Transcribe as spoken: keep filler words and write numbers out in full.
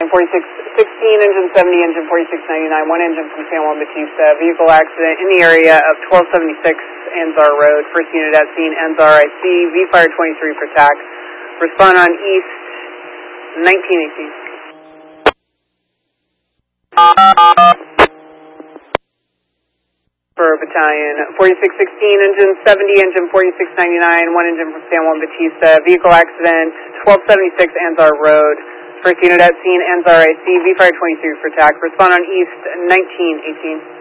engine forty-six sixteen, engine seventy, engine forty-six ninety-nine, one engine from San Juan Bautista. Vehicle accident in the area of twelve seventy-six Anzar Road. First unit at scene, Anzar I C, V-Fire twenty-three for T A C. Respond on East nineteen eighteen. For Battalion forty-six sixteen, engine seventy, engine forty-six ninety-nine, one engine from San Juan Bautista. Vehicle accident, twelve seventy-six Anzar Road. First unit at scene, Anzar I C, V-Fire twenty-three for T A C. Respond on East nineteen eighteen.